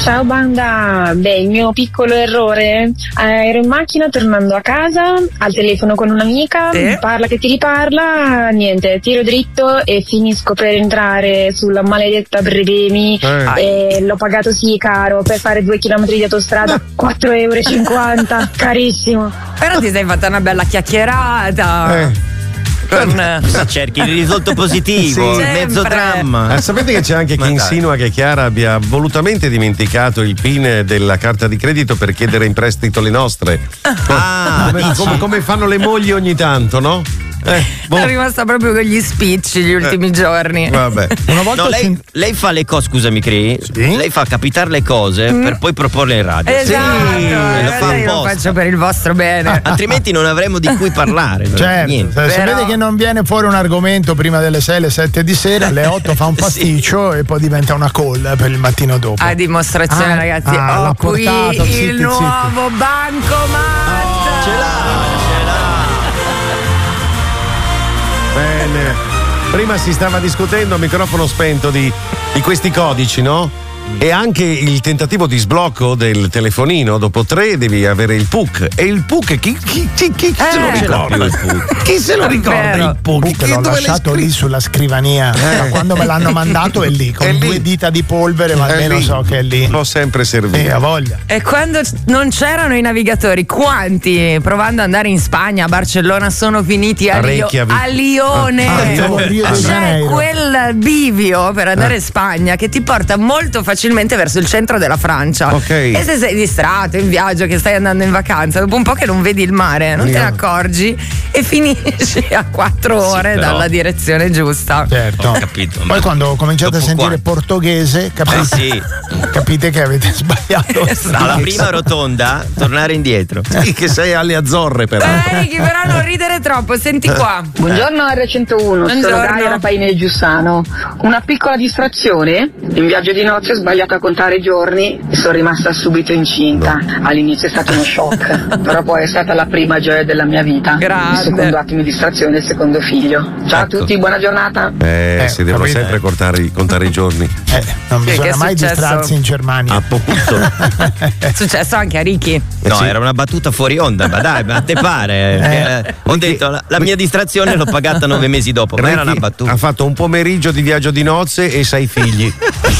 Ciao banda, il mio piccolo errore, ero in macchina tornando a casa, al telefono con un'amica, parla che ti riparla, niente, tiro dritto e finisco per entrare sulla maledetta Brebemi e l'ho pagato sì caro, per fare 2 chilometri di autostrada, 4,50 €, carissimo. Però ti sei fatta una bella chiacchierata. Se cerchi il risultato positivo, il mezzo dramma. Sapete che c'è anche chi insinua che Chiara abbia volutamente dimenticato il PIN della carta di credito per chiedere in prestito le nostre? Come fanno le mogli ogni tanto, no? È rimasta proprio con gli spicci gli ultimi giorni. Vabbè. Una volta lei fa le cose, scusami Cri, lei fa capitare le cose per poi proporle in radio. Esatto, lo fa io lo faccio per il vostro bene. Altrimenti non avremo di cui parlare. Certo, se vede che non viene fuori un argomento prima delle 6, le 7 di sera, alle 8 fa un pasticcio e poi diventa una call per il mattino dopo. A dimostrazione, ragazzi, ho qui il nuovo bancomat. Ce l'ha. Bene. Prima si stava discutendo a microfono spento di questi codici, no? E anche il tentativo di sblocco del telefonino, dopo 3 devi avere il PUC. E il PUC chi se lo ricorda? Chi se lo ricorda il PUC? L'ho lasciato lì sulla scrivania. Quando me l'hanno mandato è lì, con 2 dita di polvere, ma almeno so che è lì. Può sempre servire. Ha voglia. E quando non c'erano i navigatori, quanti provando ad andare in Spagna, a Barcellona, sono finiti a Lione? C'è quel bivio per andare in Spagna che ti porta molto facilmente verso il centro della Francia. E se sei distratto in viaggio, che stai andando in vacanza, dopo un po' che non vedi il mare, non te ne accorgi e finisci a 4 ore dalla direzione giusta. Certo. Ho capito. Poi quando cominciate a sentire portoghese, capite che avete sbagliato. Alla prima rotonda tornare indietro. Sì, che sei alle Azzorre però. Ricky, però non ridere troppo, senti qua. Buongiorno R101, sono Gaia Rapaine Giussano. Una piccola distrazione, in viaggio di nozze ho sbagliato a contare i giorni e sono rimasta subito incinta. All'inizio è stato uno shock, però poi è stata la prima gioia della mia vita. Il secondo attimo di distrazione, il secondo figlio. Ciao a tutti, buona giornata. Si devono sempre contare i giorni. Non bisogna mai distrarsi in Germania. Appunto. È successo anche a Ricky. No, era una battuta fuori onda, ma dai, ma te pare? Ho detto, la mia distrazione l'ho pagata 9 mesi dopo, ma era una battuta. Ha fatto un pomeriggio di viaggio di nozze e 6 figli.